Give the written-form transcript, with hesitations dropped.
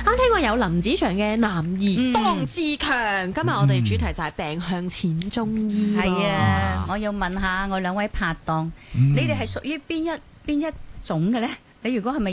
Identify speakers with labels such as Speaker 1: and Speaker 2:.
Speaker 1: 聽過有林子祥嘅男兒當自強，今日我哋主題就係病向淺中醫。
Speaker 2: 係啊，我要問下我兩位拍檔，你哋係屬於邊一種嘅咧？你如果係咪